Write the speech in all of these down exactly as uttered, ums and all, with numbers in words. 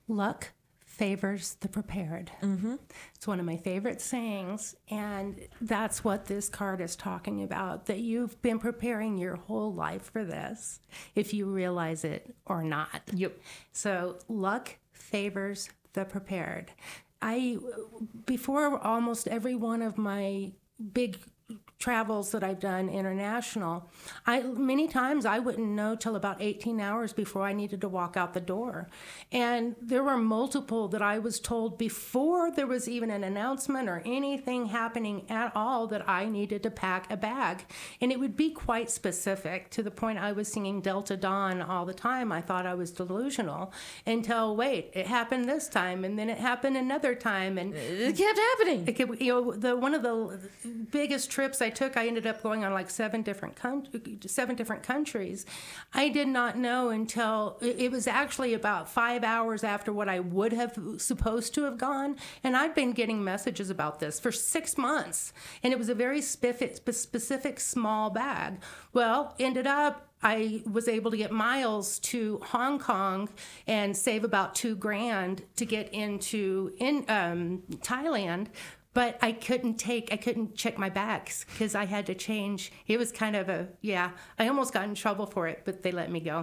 luck favors the prepared. Mm-hmm. It's one of my favorite sayings, and that's what this card is talking about, that you've been preparing your whole life for this, if you realize it or not. Yep. So luck favors the prepared. I, before almost every one of my big travels that I've done international, I many times I wouldn't know till about eighteen hours before I needed to walk out the door. And there were multiple that I was told before there was even an announcement or anything happening at all that I needed to pack a bag. And it would be quite specific, to the point I was singing Delta Dawn all the time. I thought I was delusional until, wait, it happened this time, and then it happened another time, and It kept happening. it could, you know, the one of the biggest trips I took, I ended up going on like seven different con- seven different countries. I did not know until it was actually about five hours after what I would have supposed to have gone, and I'd been getting messages about this for six months, and it was a very specific, specific small bag. Well, ended up I was able to get miles to Hong Kong and save about two grand to get into in um, Thailand. But I couldn't take, I couldn't check my bags because I had to change. It was kind of a, yeah, I almost got in trouble for it, but they let me go.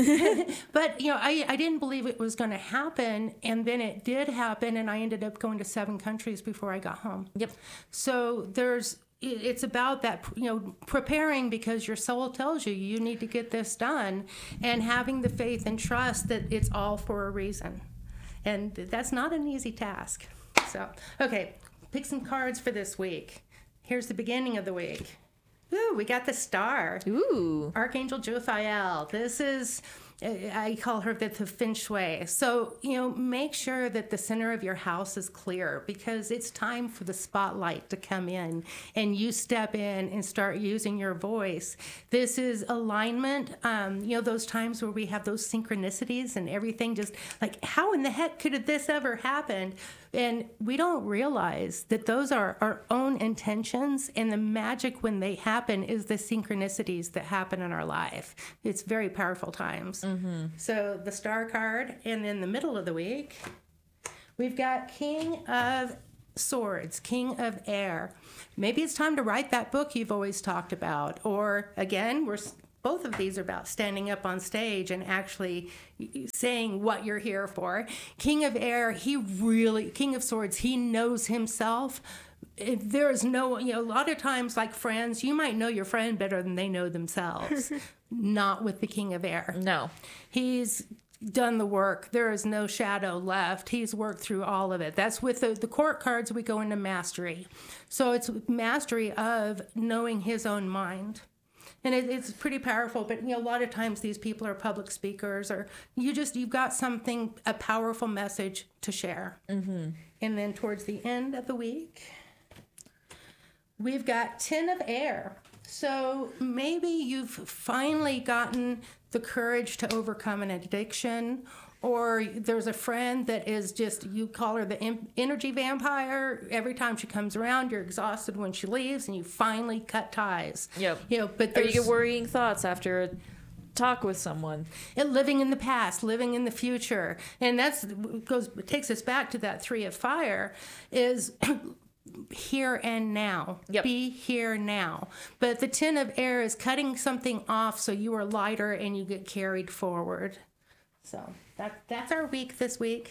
But, you know, I, I didn't believe it was going to happen. And then it did happen. And I ended up going to seven countries before I got home. Yep. So there's, it's about that, you know, preparing because your soul tells you you need to get this done, and having the faith and trust that it's all for a reason. And that's not an easy task. So, okay. Pick some cards for this week. Here's the beginning of the week. Ooh, we got the star. Ooh. Archangel Jophiel. This is, I call her the, the feng shui. So, you know, make sure that the center of your house is clear, because it's time for the spotlight to come in and you step in and start using your voice. This is alignment. Um, you know, those times where we have those synchronicities and everything just like, how in the heck could this ever happen? And we don't realize that those are our own intentions, and the magic when they happen is the synchronicities that happen in our life. It's very powerful times. Mm-hmm. So the star card, and in the middle of the week, we've got King of Swords, King of Air. Maybe it's time to write that book you've always talked about. Or again, we're both of these are about standing up on stage and actually saying what you're here for. King of Air, he really, King of Swords, he knows himself. There is no, you know, a lot of times, like friends, you might know your friend better than they know themselves. Not with the King of Air. No. He's done the work. There is no shadow left. He's worked through all of it. That's with the, the court cards, we go into mastery. So it's mastery of knowing his own mind. And it, it's pretty powerful, but you know, a lot of times these people are public speakers, or you just, you've got something, a powerful message to share. Mm-hmm. And then towards the end of the week, we've got Ten of Air. So maybe you've finally gotten the courage to overcome an addiction, or there's a friend that is just, you call her the em- energy vampire. Every time she comes around, you're exhausted when she leaves, and you finally cut ties. Yep. You know, but Or there's, you get worrying thoughts after a talk with someone. and living in the past, living in the future, and that's goes takes us back to that Three of Fire, is here and now. Yep. Be here now. But the Ten of Air is cutting something off so you are lighter and you get carried forward. So that that's our week this week.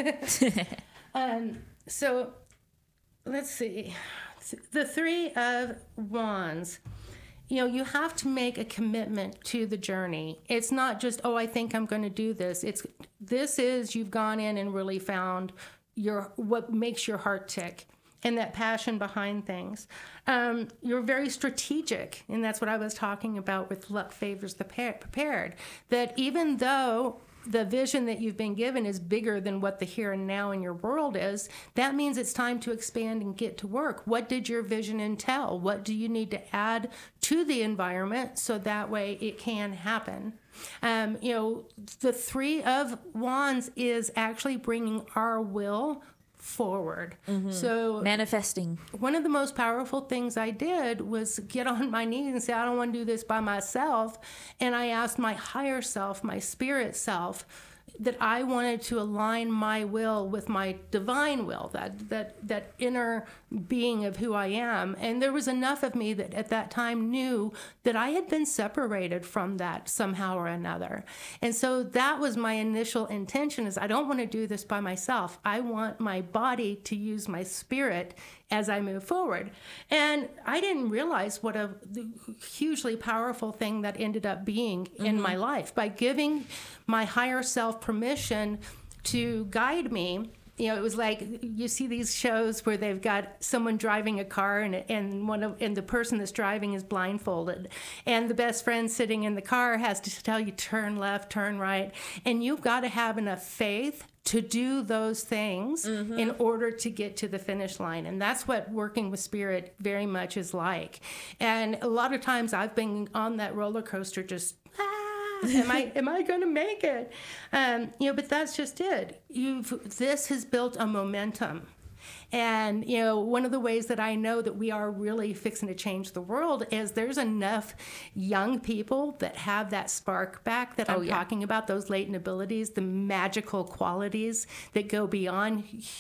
um, so let's see. The Three of Wands. You know, you have to make a commitment to the journey. It's not just, oh, I think I'm going to do this. It's this is you've gone in and really found your what makes your heart tick, and that passion behind things. Um, you're very strategic, and that's what I was talking about with luck favors the prepared. That even though the vision that you've been given is bigger than what the here and now in your world is, that means it's time to expand and get to work. What did your vision entail? What do you need to add to the environment so that way it can happen? Um, you know, the Three of Wands is actually bringing our will forward. Mm-hmm. So manifesting. One of the most powerful things I did was get on my knees and say, I don't want to do this by myself. And I asked my higher self, my spirit self, that I wanted to align my will with my divine will, that that that inner being of who I am. And there was enough of me that at that time knew that I had been separated from that somehow or another. And so that was my initial intention, is I don't want to do this by myself. I want my body to use my spirit as I move forward. And I didn't realize what a hugely powerful thing that ended up being in mm-hmm. my life. By giving my higher self permission to guide me. You know, it was like you see these shows where they've got someone driving a car, and and one of and the person that's driving is blindfolded, and the best friend sitting in the car has to tell you turn left, turn right, and you've got to have enough faith to do those things mm-hmm. in order to get to the finish line. And that's what working with spirit very much is like. And a lot of times I've been on that roller coaster just am I am I going to make it? Um, you know, but that's just it. You've this has built a momentum. And, you know, one of the ways that I know that we are really fixing to change the world is there's enough young people that have that spark back that I'm oh, yeah. talking about, those latent abilities, the magical qualities that go beyond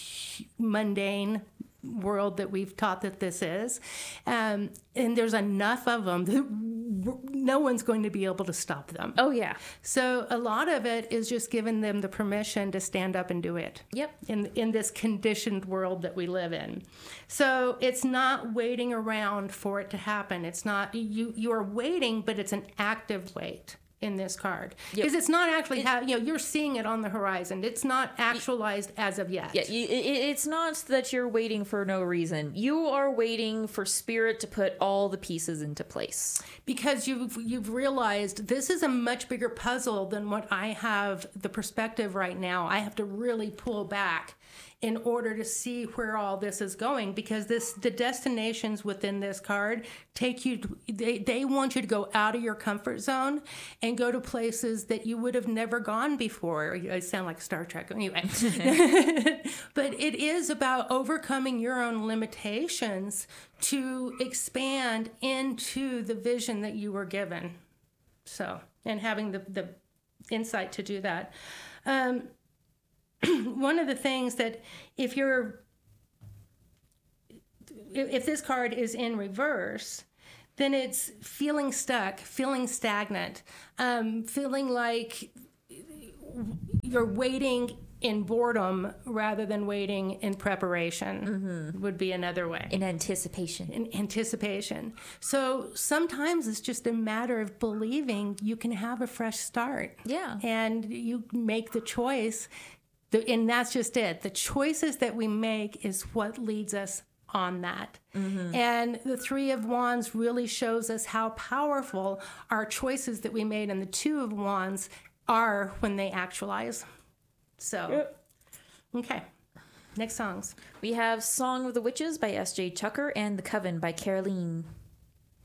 mundane world that we've taught that this is. Um, and there's enough of them that no one's going to be able to stop them. Oh, yeah. So a lot of it is just giving them the permission to stand up and do it. Yep. In in this conditioned world that we live in. So it's not waiting around for it to happen. It's not, you, you are waiting, but it's an active wait in this card. Because yep. it's not actually, it, ha- you know, you're seeing it on the horizon. It's not actualized it, as of yet. Yeah, you, it, it's not that you're waiting for no reason. You are waiting for spirit to put all the pieces into place. Because you've, you've realized this is a much bigger puzzle than what I have the perspective right now. I have to really pull back in order to see where all this is going, because this the destinations within this card take you to, they, they want you to go out of your comfort zone and go to places that you would have never gone before. I sound like Star Trek anyway. But it is about overcoming your own limitations to expand into the vision that you were given. So, and having the, the insight to do that. Um, One of the things that if you're, if this card is in reverse, then it's feeling stuck, feeling stagnant, um, feeling like you're waiting in boredom rather than waiting in preparation mm-hmm. would be another way. In anticipation. In anticipation. So sometimes it's just a matter of believing you can have a fresh start. Yeah. And you make the choice. The, and that's just it. The choices that we make is what leads us on that. Mm-hmm. And the Three of Wands really shows us how powerful our choices that we made in the Two of Wands are when they actualize. So, yep. Okay. Next songs. We have Song of the Witches by S J Tucker and The Coven by Caroline.